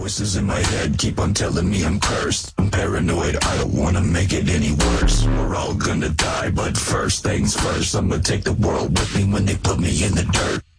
Voices in my head keep on telling me I'm cursed. I'm paranoid, I don't wanna make it any worse. We're all gonna die, but first things first, I'ma take the world with me when they put me in the dirt.